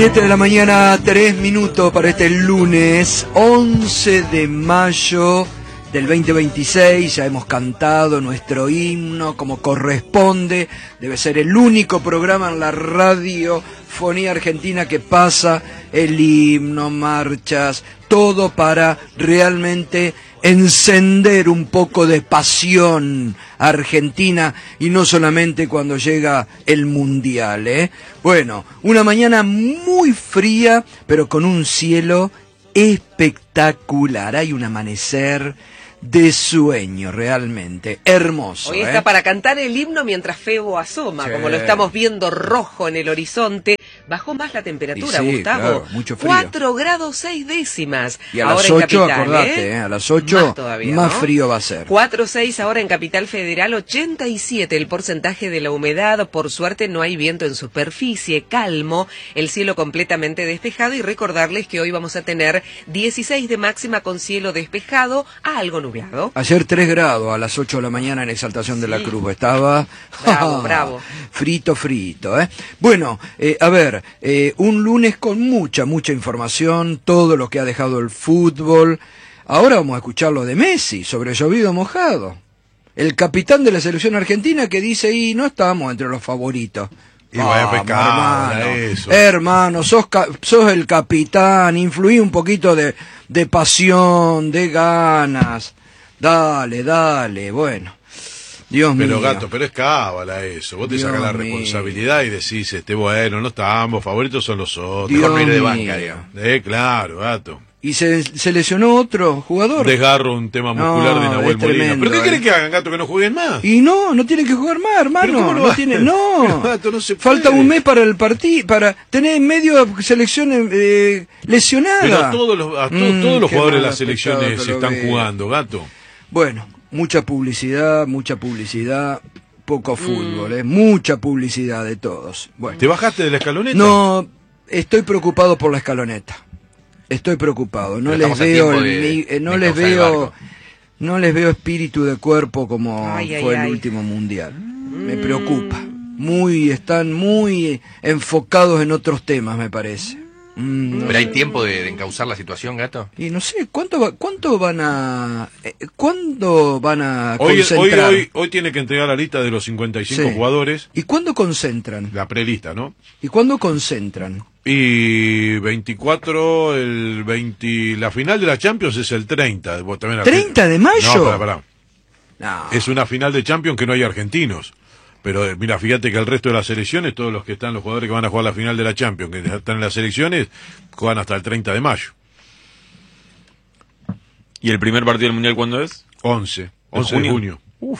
7 de la mañana, 3 minutos para este lunes 11 de mayo del 2026. Ya hemos cantado nuestro himno como corresponde. Debe ser el único programa en la radiofonía argentina que pasa el himno, marchas, todo para realmente encender un poco de pasión argentina y no solamente cuando llega el mundial, ¿eh? Bueno, una mañana muy fría, pero con un cielo espectacular. Hay un amanecer de sueño, realmente hermoso. Hoy está para cantar el himno mientras Febo asoma, sí. Como lo estamos viendo rojo en el horizonte. Bajó más la temperatura, sí, Gustavo. Claro, mucho frío. 4 grados 6 décimas. Y a las 8, acordate, a las 8 más, todavía, más, ¿no? Frío va a ser. 4,6 ahora en Capital Federal, 87 el porcentaje de la humedad. Por suerte no hay viento en superficie, calmo, el cielo completamente despejado. Y recordarles que hoy vamos a tener 16 de máxima con cielo despejado a algo nublado. Ayer 3 grados a las 8 de la mañana en Exaltación de la Cruz. Estaba bravo. Frito, ¿eh? Bueno, a ver, un lunes con mucha información, todo lo que ha dejado el fútbol. Ahora vamos a escuchar lo de Messi, sobre llovido mojado. El capitán de la selección argentina que dice, y no estamos entre los favoritos. Y vaya pecado, hermano, sos el capitán, influí un poquito de pasión, de ganas. Dale, bueno. Dios mío. Pero Gato, pero es cábala eso. Vos te sacás la responsabilidad y decís, bueno, no estamos, favoritos son los otros. Dios mío. De banca, digamos. Claro, Gato. ¿Y se lesionó otro jugador? Desgarro un tema muscular de Nahuel Molina. ¿Pero qué querés que hagan, Gato, que no jueguen más? Y no tienen que jugar más, hermano. No, Gato, no se falta un mes para el partido, para tener en medio selecciones lesionadas. Pero todos los jugadores de las selecciones se están jugando, Gato. Bueno, mucha publicidad, poco fútbol, mucha publicidad de todos. Bueno. ¿Te bajaste de la escaloneta? No, estoy preocupado por la escaloneta. Estoy preocupado, no les veo espíritu de cuerpo como fue el último mundial. Me preocupa. Están muy enfocados en otros temas, me parece. ¿Pero hay tiempo de encauzar la situación, Gato? Y no sé, ¿cuándo van a concentrar? Hoy tiene que entregar la lista de los 55 jugadores. ¿Y cuándo concentran? La prelista, ¿no? ¿Y cuándo concentran? Y 24, el 20, la final de la Champions es el 30. ¿30 de mayo? No, pará. No. Es una final de Champions que no hay argentinos. Pero mira, fíjate que el resto de las selecciones, todos los jugadores que van a jugar la final de la Champions, que están en las selecciones, juegan hasta el 30 de mayo. ¿Y el primer partido del Mundial cuándo es? 11 de junio.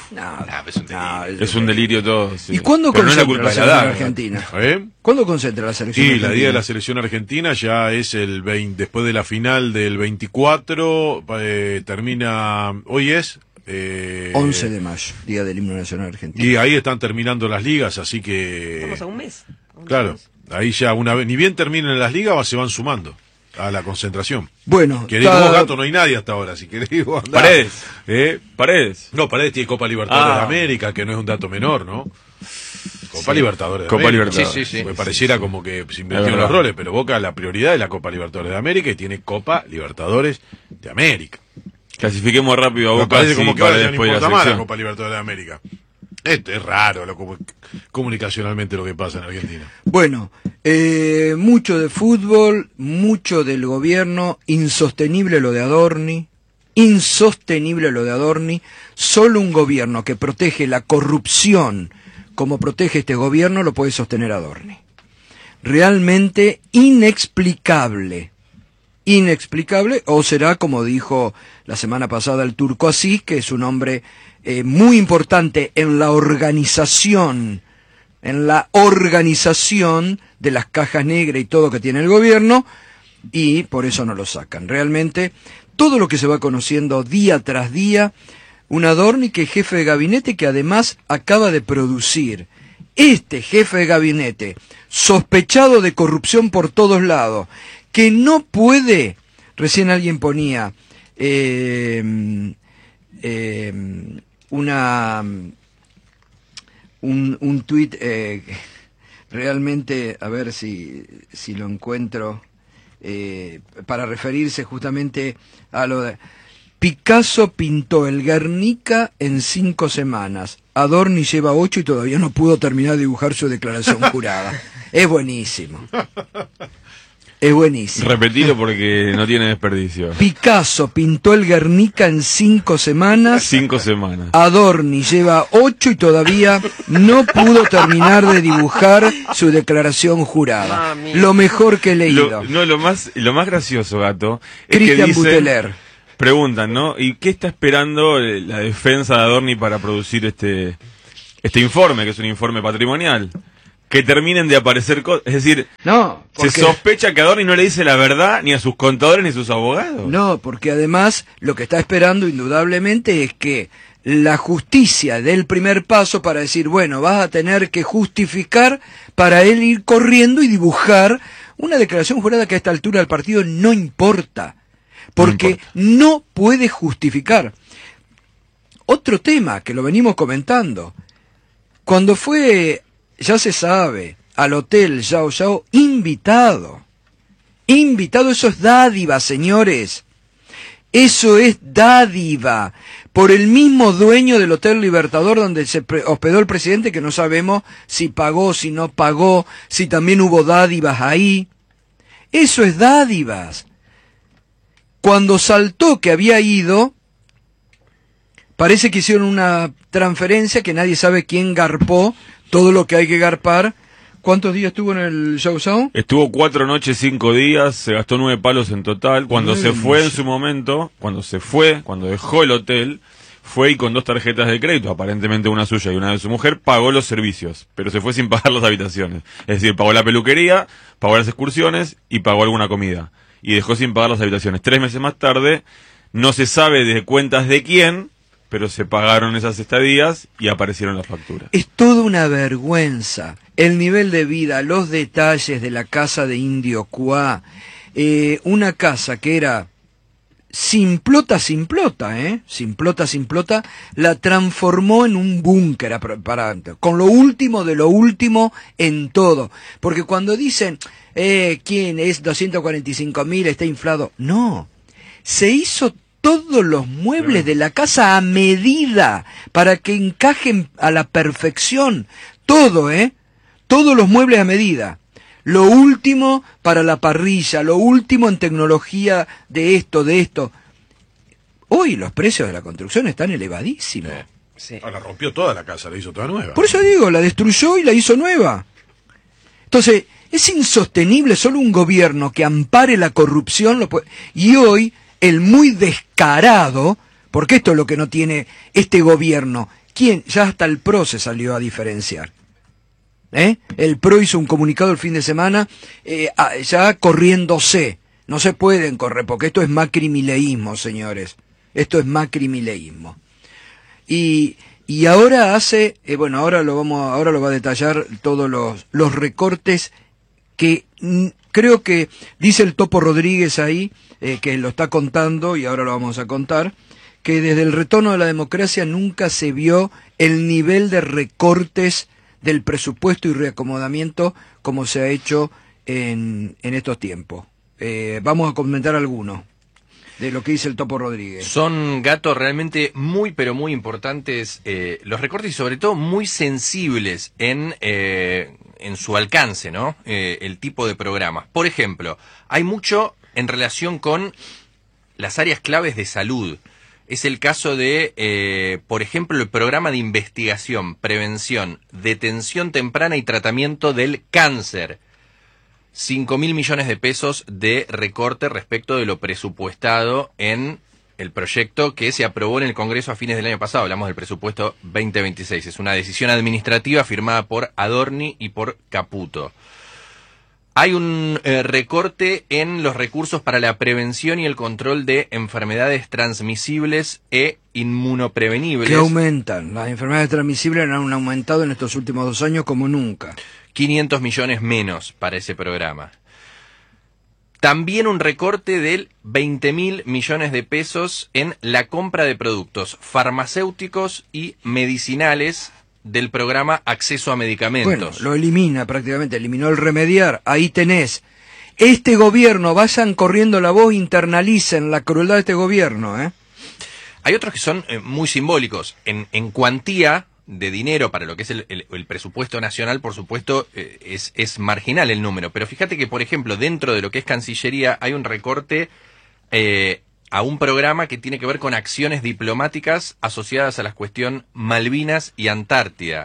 Es un delirio todo. Sí. ¿Y cuándo concentra la selección argentina? ¿Cuándo concentra la selección argentina? La día de la selección argentina ya es el 20, después de la final del 24, termina, hoy es... 11 de mayo, Día del Himno Nacional Argentino. Y ahí están terminando las ligas, así que... Estamos a un mes. Claro, ahí ya una vez, ni bien terminen las ligas, se van sumando a la concentración. Bueno, que digo, Gato, no hay nadie hasta ahora, si querés andar. Paredes. No, Paredes tiene Copa Libertadores de América, que no es un dato menor, ¿no? Copa Libertadores de América. Sí. Me pareciera como que se invirtió en los roles, pero Boca, la prioridad es la Copa Libertadores de América y tiene Copa Libertadores de América. Clasifiquemos rápido a Boca. Parece como que ahora ya no importa más la Copa Libertadores de América. Esto es raro comunicacionalmente lo que pasa en Argentina. Bueno, mucho de fútbol, mucho del gobierno, insostenible lo de Adorni. Solo un gobierno que protege la corrupción como protege este gobierno lo puede sostener Adorni. Realmente inexplicable, o será como dijo la semana pasada el Turco Asís, que es un hombre muy importante en la organización de las cajas negras y todo que tiene el gobierno, y por eso no lo sacan. Realmente, todo lo que se va conociendo día tras día, un Adorni que es jefe de gabinete que además acaba de producir. Este jefe de gabinete, sospechado de corrupción por todos lados, que no puede, recién alguien ponía un tuit realmente, a ver si lo encuentro, para referirse justamente a lo de... Picasso pintó el Guernica en 5 semanas. Adorni lleva 8 y todavía no pudo terminar de dibujar su declaración jurada. Es buenísimo. Es buenísimo. Repetilo porque no tiene desperdicio. Picasso pintó el Guernica en 5 semanas. 5 semanas. Adorni lleva 8 y todavía no pudo terminar de dibujar su declaración jurada. Mami. Lo mejor que he leído. Lo más gracioso, Gato, es que Cristian dicen, Buteler. preguntan, ¿no? ¿Y qué está esperando la defensa de Adorni para producir este informe, que es un informe patrimonial? Que terminen de aparecer cosas. Es decir, No, porque... ¿se sospecha que Adorni no le dice la verdad ni a sus contadores ni a sus abogados? No, porque además lo que está esperando indudablemente es que la justicia dé el primer paso para decir, bueno, vas a tener que justificar para él ir corriendo y dibujar una declaración jurada que a esta altura del partido no importa. Porque no puede justificar. Otro tema que lo venimos comentando. Cuando fue, ya se sabe, al hotel Yao Yao, invitado. Invitado, eso es dádiva, señores. Eso es dádiva. Por el mismo dueño del Hotel Libertador donde se hospedó el presidente, que no sabemos si pagó, si no pagó, si también hubo dádivas ahí. Eso es dádivas. Cuando saltó que había ido, parece que hicieron una transferencia que nadie sabe quién garpó todo lo que hay que garpar. ¿Cuántos días estuvo en el Yao Yao? Estuvo 4 noches, 5 días, se gastó 9 palos en total. Cuando se fue en su momento, cuando dejó el hotel, fue y con 2 tarjetas de crédito, aparentemente una suya y una de su mujer, pagó los servicios, pero se fue sin pagar las habitaciones. Es decir, pagó la peluquería, pagó las excursiones y pagó alguna comida. Y dejó sin pagar las habitaciones. 3 meses más tarde, no se sabe de cuentas de quién, pero se pagaron esas estadías y aparecieron las facturas. Es toda una vergüenza. El nivel de vida, los detalles de la casa de Indio Cuá, una casa que era simplota, la transformó en un búnker con lo último de lo último en todo. Porque cuando dicen, ¿quién es 245.000, está inflado? No, se hizo todos los muebles de la casa a medida para que encajen a la perfección. Todos los muebles a medida. Lo último para la parrilla, lo último en tecnología de esto. Hoy los precios de la construcción están elevadísimos. Sí. La rompió toda la casa, la hizo toda nueva. Por eso digo, la destruyó y la hizo nueva. Entonces, es insostenible solo un gobierno que ampare la corrupción. Y hoy, el muy descarado, porque esto es lo que no tiene este gobierno, ¿quién? Ya hasta el PRO se salió a diferenciar. El PRO hizo un comunicado el fin de semana, ya corriéndose. No se pueden correr, porque esto es macrimileísmo, señores. Esto es macrimileísmo. Y ahora hace, ahora lo va a detallar todos los recortes que creo que dice el Topo Rodríguez ahí, que lo está contando, y ahora lo vamos a contar, que desde el retorno de la democracia nunca se vio el nivel de recortes del presupuesto y reacomodamiento como se ha hecho en estos tiempos. Vamos a comentar algunos de lo que dice el Topo Rodríguez. Son, Gato, realmente muy, pero muy importantes los recortes y sobre todo muy sensibles en su alcance, ¿no? El tipo de programas. Por ejemplo, hay mucho en relación con las áreas claves de salud. Es el caso de, por ejemplo, el programa de investigación, prevención, detención temprana y tratamiento del cáncer. 5.000 millones de pesos de recorte respecto de lo presupuestado en el proyecto que se aprobó en el Congreso a fines del año pasado. Hablamos del presupuesto 2026. Es una decisión administrativa firmada por Adorni y por Caputo. Hay un recorte en los recursos para la prevención y el control de enfermedades transmisibles e inmunoprevenibles. Que aumentan. Las enfermedades transmisibles han aumentado en estos últimos 2 años como nunca. 500 millones menos para ese programa. También un recorte de 20.000 millones de pesos en la compra de productos farmacéuticos y medicinales del programa Acceso a Medicamentos. Bueno, lo elimina prácticamente, eliminó el remediar. Ahí tenés. Este gobierno, vayan corriendo la voz, internalicen la crueldad de este gobierno, ¿eh? Hay otros que son muy simbólicos. En cuantía de dinero para lo que es el presupuesto nacional, por supuesto, es marginal el número. Pero fíjate que, por ejemplo, dentro de lo que es Cancillería hay un recorte a un programa que tiene que ver con acciones diplomáticas asociadas a la cuestión Malvinas y Antártida.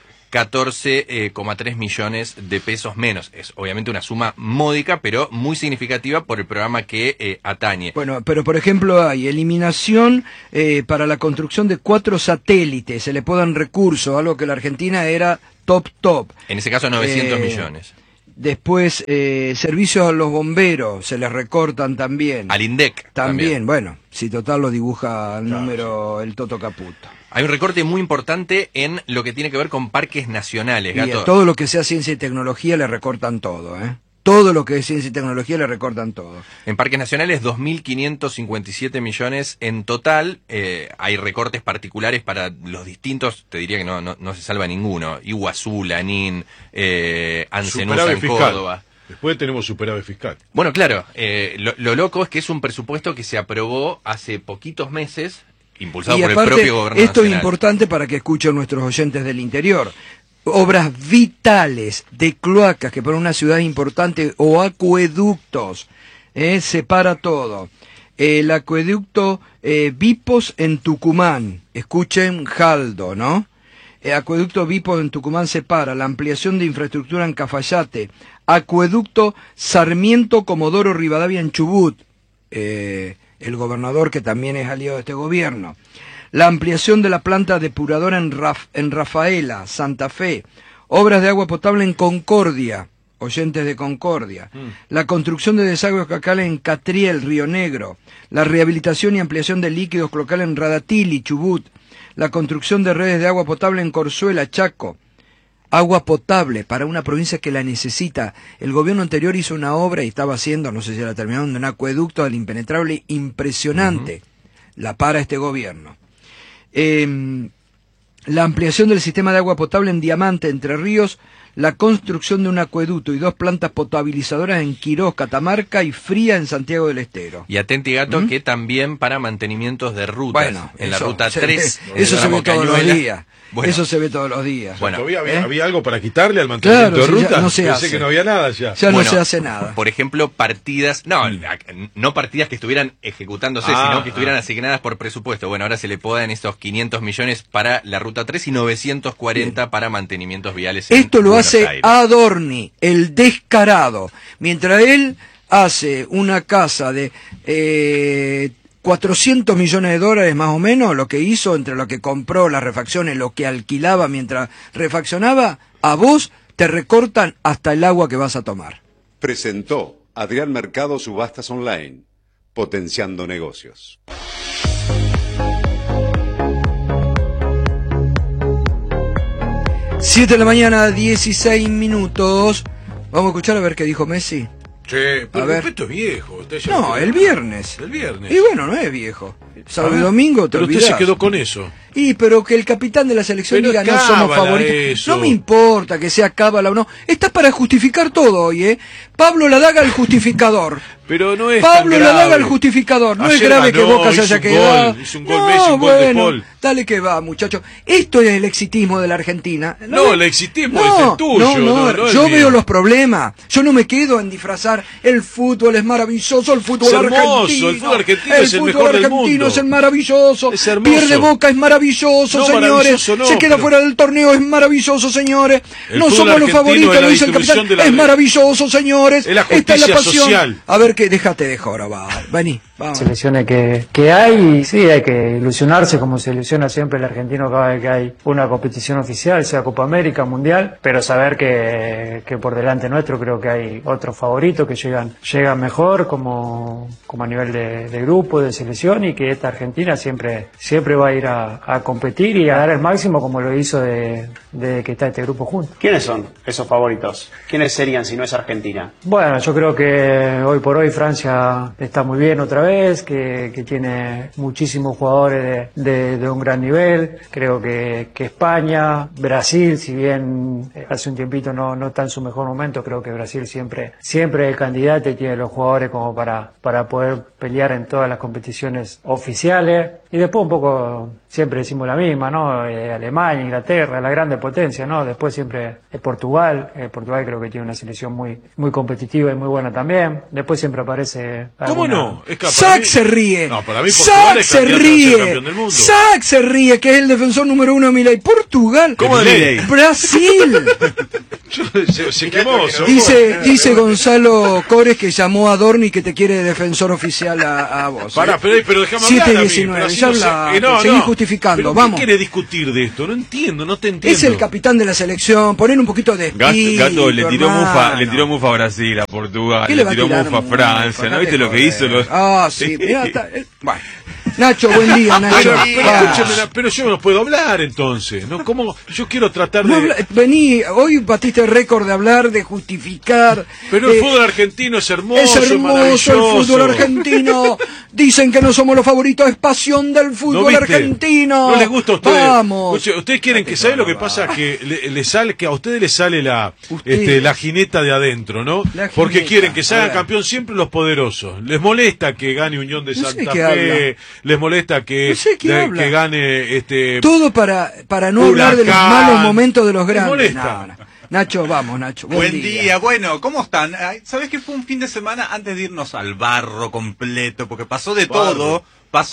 14,3 millones de pesos menos. Es obviamente una suma módica, pero muy significativa por el programa que atañe. Bueno, pero por ejemplo hay eliminación para la construcción de 4 satélites, se le puedan recursos, algo que la Argentina era top. En ese caso 900 millones. Después, servicios a los bomberos, se les recortan también. Al INDEC. También, bueno, si total lo dibuja el número el Toto Caputo. Hay un recorte muy importante en lo que tiene que ver con parques nacionales, Y Gato. a todo lo que sea ciencia y tecnología le recortan todo, ¿eh? Todo lo que es ciencia y tecnología le recortan todo. En parques nacionales 2.557 millones en total. Hay recortes particulares para los distintos, te diría que no se salva ninguno. Iguazú, Lanín, Ancenusa en Córdoba. Después tenemos superávit fiscal. Bueno, claro, lo loco es que es un presupuesto que se aprobó hace poquitos meses, impulsado Y por aparte, el propio gobierno esto nacional. es importante para que escuchen nuestros oyentes del interior. Obras vitales de cloacas que para una ciudad es importante, o acueductos, separa todo. El acueducto Vipos en Tucumán, escuchen Jaldo, ¿no? Acueducto Vipos en Tucumán separa la ampliación de infraestructura en Cafayate, acueducto Sarmiento Comodoro Rivadavia en Chubut, el gobernador que también es aliado de este gobierno. La ampliación de la planta depuradora en Rafaela, Santa Fe. Obras de agua potable en Concordia, oyentes de Concordia. La construcción de desagües cloacales en Catriel, Río Negro. La rehabilitación y ampliación de líquidos cloacales en Radatili, Chubut. La construcción de redes de agua potable en Corzuela, Chaco. Agua potable para una provincia que la necesita. El gobierno anterior hizo una obra y estaba haciendo, no sé si la terminaron, de un acueducto al impenetrable impresionante. La para este gobierno. La ampliación del sistema de agua potable en Diamante, Entre Ríos. La construcción de un acueducto y 2 plantas potabilizadoras en Quirós, Catamarca, y Fría en Santiago del Estero. Y atenti, Gato, que también para mantenimientos de rutas. Bueno, en la ruta 3. Eso se ve todos los días. Bueno. Eso se ve todos los días. Bueno, había algo para quitarle al mantenimiento de ruta. Ya no se Pensé hace. que no había nada ya. Ya no se hace nada. Por ejemplo, partidas, no partidas que estuvieran ejecutándose, sino que estuvieran asignadas por presupuesto. Bueno, ahora se le podan estos 500 millones para la ruta 3 y 940 para mantenimientos viales. Esto lo Buenos hace Aires. Adorni, el descarado. Mientras él hace una casa de 400 millones de dólares más o menos, lo que hizo entre lo que compró, las refacciones, lo que alquilaba mientras refaccionaba, a vos te recortan hasta el agua que vas a tomar. Presentó Adrián Mercado Subastas Online, potenciando negocios. 7 de la mañana, 16 minutos. Vamos a escuchar a ver qué dijo Messi. Che, pero A ver. esto es viejo. Usted ya No, el viernes. El viernes. Y bueno, no es viejo. Sábado y domingo te Pero usted olvidás. se quedó con eso. Y pero que el capitán de la selección Pero diga es no somos cábala favoritos. eso. No me importa que sea cábala o no. Estás para justificar todo hoy, ¿eh? Pablo Ladaga el justificador. Pero no es Pablo tan grave. Ladaga el justificador. No es Ayer grave que ganó, Boca se hizo haya un quedado. gol, hizo un gol Messi, un gol de Paul. Dale que va, muchachos. Esto es el exitismo de la Argentina. No, el exitismo es el tuyo, no el yo mío. veo los problemas. Yo no me quedo en disfrazar. El fútbol es maravilloso, el fútbol Es hermoso, argentino. el fútbol argentino es el mejor del argentino mundo. es el maravilloso. Es hermoso. Pierde Boca, es maravilloso, No, señores. maravilloso no, se queda pero- fuera del torneo, es maravilloso, señores. El No fútbol somos los argentino favoritos, es la lo dice el distribución capitán. de la Es maravilloso, señores. Es la Esta es la justicia pasión. social. A ver, déjate de jorobar. Vení, vamos. Selecciones que hay, y sí, hay que ilusionarse como se ilusiona siempre el argentino cada vez que hay una competición oficial, sea Copa América, Mundial, pero saber que por delante nuestro creo que hay otros favoritos que llegan mejor como a nivel de grupo, de selección, y que esta Argentina siempre va a ir a competir y a dar el máximo como lo hizo de que está este grupo junto. ¿Quiénes son esos favoritos? ¿Quiénes serían si no es Argentina? Bueno, yo creo que hoy por hoy hoy Francia está muy bien otra vez, que tiene muchísimos jugadores de un gran nivel. Creo que España, Brasil, si bien hace un tiempito no está en su mejor momento, creo que Brasil siempre es el candidato y tiene los jugadores como para poder pelear en todas las competiciones oficiales. Y después un poco, siempre decimos la misma, ¿no? Alemania, Inglaterra, la grande potencia, ¿no? Después siempre Portugal. Portugal creo que tiene una selección muy competitiva y muy buena también. Después siempre aparece... ¿Cómo no? Sac se ríe. No, para mí Portugal es campeón del mundo. Sac se ríe, que es el defensor número 1 de Milei. Portugal. ¿Cómo de Milei? Brasil. Se quemó. Dice Gonzalo Cores que llamó a Dorni que te quiere de defensor oficial a vos. Pará, pero déjame 7 y hablar 19, ya habla, seguí justificando, pero vamos. ¿Qué quiere discutir de esto? No te entiendo. Es el capitán de la selección, poner un poquito de espíritu, Gato le tiró hermano. mufa a Brasil, a Portugal, ¿Qué le va a tiró tirar mufa a Francia, ¿no viste lo que hizo? Sí, mirá, bueno. Nacho, buen día, Nacho. Escúcheme, pero yo no puedo hablar entonces, ¿no? ¿Cómo? Yo quiero tratar de... Vení, hoy batiste el récord de hablar, de justificar. Pero el fútbol argentino es hermoso, es hermoso maravilloso. el fútbol argentino. Dicen que no somos los favoritos, es pasión del fútbol argentino. ¿No les gusta a ustedes? Vamos. Escuche, ustedes quieren que, ¿sabe lo que pasa? Que le sale, que a ustedes les sale la jineta de adentro, ¿no? Porque quieren que salgan campeón siempre los poderosos. Les molesta que gane Unión de Santa Fe, les molesta que gane todo para no hablar de los malos momentos de los grandes. Nacho, vamos, Nacho. Buen día. Bueno, ¿cómo están? ¿Sabés que fue un fin de semana antes de irnos al barro completo? Porque pasó de todo.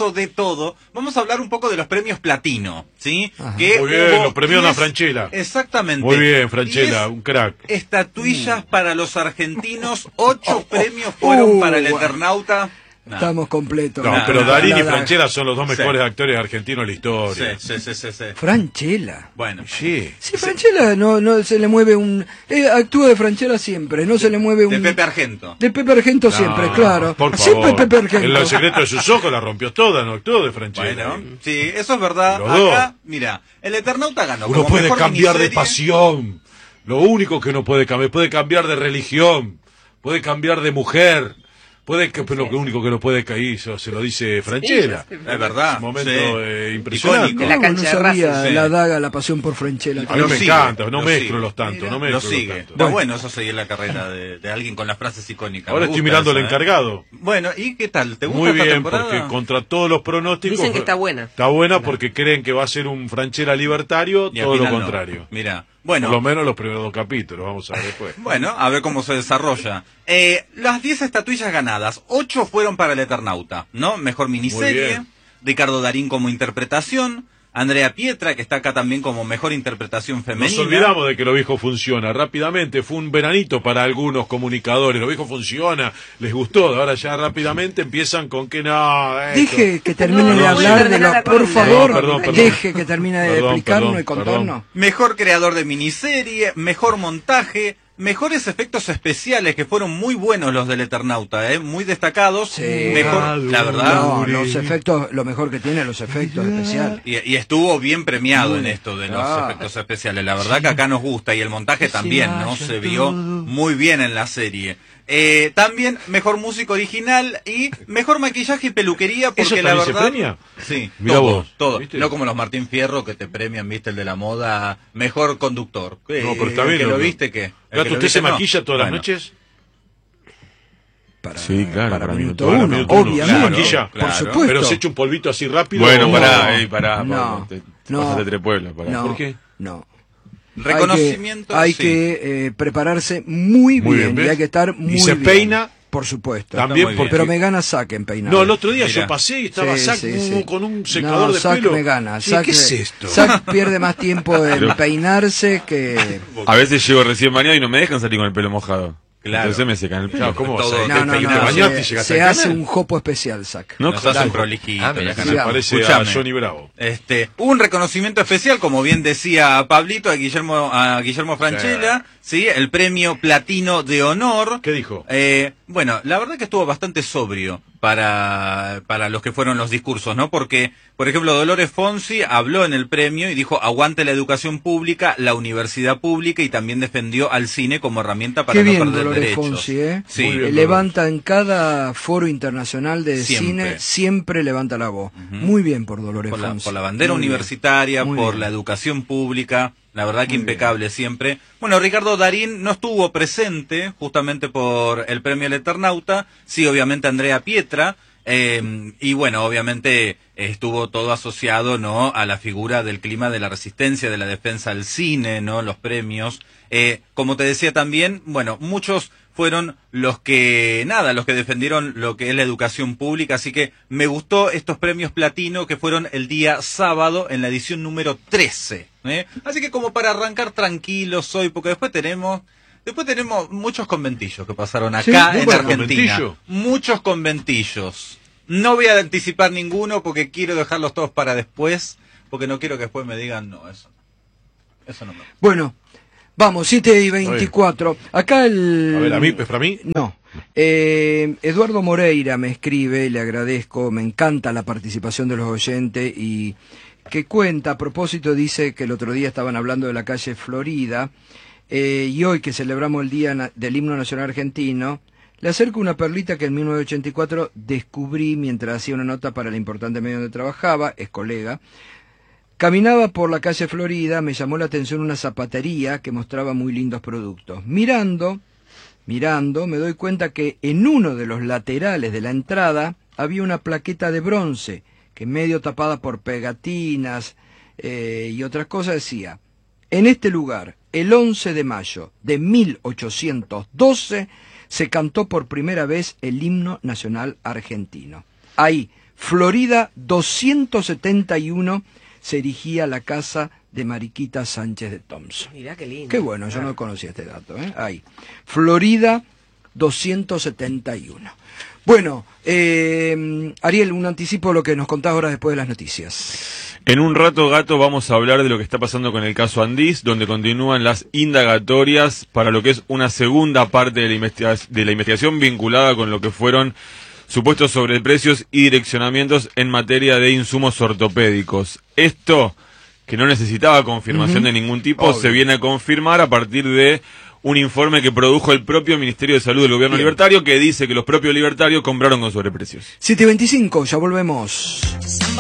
Vamos a hablar un poco de los premios Platino, ¿sí? Que muy bien, los premios a Franchella. Exactamente. Muy bien, Franchella, un crack. Estatuillas para los argentinos, 8 premios fueron para el Eternauta. Estamos completos. No, pero Darín y Franchella son los dos mejores actores argentinos de la historia. Sí. Franchella. Bueno. Sí. Sí, Franchella no se le mueve un... actúa de Franchella siempre, no se le mueve un... De Pepe Argento. De Pepe Argento siempre, claro. Por siempre favor. Pepe Argento. En El secreto de sus ojos la rompió toda, no actuó de Franchella. Bueno, sí, eso es verdad. Acá, mira, el Eternauta ganó. Uno puede cambiar de miniserie. pasión. Lo único que no puede cambiar de religión, puede cambiar de mujer. Pero lo único que no puede caer, eso se lo dice Franchella. Es verdad. Es un momento impresionante. En la cancha no sabía de la daga, la pasión por Franchella. A mí me encanta, no mezclo los tantos, no mezclo lo sigue. los tantos. Está bueno eso seguir la carrera de alguien con las frases icónicas. Ahora estoy mirando al encargado. Bueno, ¿y qué tal? ¿Te gusta Muy esta bien, temporada? porque contra todos los pronósticos... Dicen que está buena. Está buena porque creen que va a ser un Franchella libertario, Y al todo lo final no. contrario. Mira, bueno... Por lo menos los primeros 2 capítulos, vamos a ver después. Bueno, a ver cómo se desarrolla. Las 10 estatuillas ganadas, 8 fueron para el Eternauta, ¿no? Mejor miniserie, Ricardo Darín como interpretación, Andrea Pietra, que está acá también como mejor interpretación femenina. Nos olvidamos de que Lo Viejo Funciona. Rápidamente, fue un veranito para algunos comunicadores. Lo Viejo Funciona, les gustó. Ahora ya rápidamente empiezan con que no... Deje que termine de hablar de lo... Por favor, perdón. deje que termine de explicarnos y contarnos. Mejor creador de miniserie, mejor montaje... Mejores efectos especiales, que fueron muy buenos los del Eternauta, muy destacados. Sí. Mejor, la verdad. No, los efectos, lo mejor que tiene los efectos especiales. Y estuvo bien premiado en esto de los efectos especiales. La verdad que acá nos gusta, y el montaje también, ¿no? Se vio muy bien en la serie. También mejor música original y mejor maquillaje y peluquería, porque ¿Eso la también verdad... se premia? Sí, Mirá todo, vos, todo. ¿viste? No como los Martín Fierro que te premian, viste, el de la moda, mejor conductor. No, pero está bien. ¿Que lo viste qué? Gato, ¿usted se maquilla todas las noches? Sí, claro, para para minuto minuto uno, minuto uno. obviamente. ¿Se maquilla? Por supuesto. Pero se echa un polvito así rápido. Bueno, o- pará. No. Pásate Tres Pueblos, pará. No, ¿Por qué? no. Reconocimiento, Hay sí. que prepararse muy bien, ¿ves? y hay que estar muy Y se bien. peina. Por supuesto. También muy porque... Pero me gana Sac en peinado. No, el otro día Mira. yo pasé y estaba Sí, Sac sí. con un secador No, de Sac pelo. me gana. Sí, Sac ¿qué es esto? Sac pierde más tiempo en Pero- peinarse que... A veces llego recién bañado y no me dejan salir con el pelo mojado. Claro. Entonces me secan el pelo. No, ¿cómo Todo- vas a No, no, te no, bañaste y llegaste se al hace canal? un jopo especial, Sac. No, Nos hace claro. un prolijito. Ah, mira, la Se cara. parece Escuchame. a Johnny Bravo. Hubo un reconocimiento especial, como bien decía Pablito, a Guillermo Franchella, ¿sí? El premio Platino de Honor. ¿Qué dijo? Bueno, la verdad que estuvo bastante sobrio para los que fueron los discursos, ¿no? Porque, por ejemplo, Dolores Fonsi habló en el premio y dijo aguante la educación pública, la universidad pública, y también defendió al cine como herramienta para no perder Dolores derechos. Fonsi, ¿eh? Sí. Bien, levanta en cada foro internacional de cine, siempre levanta la voz. Muy bien por Dolores Fonsi. Por la bandera universitaria, por la educación pública. La verdad que impecable siempre. Bueno, Ricardo Darín no estuvo presente justamente por el premio El Eternauta. Sí, obviamente Andrea Pietra. Y bueno, obviamente estuvo todo asociado, ¿no?, a la figura del clima de la resistencia, de la defensa al cine, ¿no?, los premios. Como te decía también, bueno, muchos fueron los que defendieron lo que es la educación pública, así que me gustó estos premios platino que fueron el día sábado en la edición número 13. Así que como para arrancar tranquilos hoy, porque después tenemos muchos conventillos que pasaron acá en Argentina. Muchos conventillos. No voy a anticipar ninguno porque quiero dejarlos todos para después, porque no quiero que después me digan, no, eso no me... Bueno, vamos, 7:24. Acá el... A ver, ¿a mí? ¿Para mí? No. Eduardo Moreira me escribe, le agradezco, me encanta la participación de los oyentes y que cuenta, a propósito, dice que el otro día estaban hablando de la calle Florida y hoy que celebramos el Día del Himno Nacional Argentino, le acerco una perlita que en 1984 descubrí mientras hacía una nota para el importante medio donde trabajaba, es colega. Caminaba por la calle Florida, me llamó la atención una zapatería que mostraba muy lindos productos. Mirando, me doy cuenta que en uno de los laterales de la entrada había una plaqueta de bronce, que medio tapada por pegatinas y otras cosas decía: en este lugar, el 11 de mayo de 1812, se cantó por primera vez el himno nacional argentino. Ahí, Florida 271, se erigía la casa de Mariquita Sánchez de Thompson. Mirá qué lindo. Qué bueno, yo no conocía este dato, ¿eh? Ahí, Florida 271. Bueno, Ariel, un anticipo de lo que nos contás ahora después de las noticias. En un rato, Gato, vamos a hablar de lo que está pasando con el caso Andís, donde continúan las indagatorias para lo que es una segunda parte de la investigación vinculada con lo que fueron supuestos sobreprecios y direccionamientos en materia de insumos ortopédicos. Esto, que no necesitaba confirmación de ningún tipo, se viene a confirmar a partir de un informe que produjo el propio Ministerio de Salud del Gobierno Libertario, que dice que los propios libertarios compraron con sobreprecios. 7:25, ya volvemos.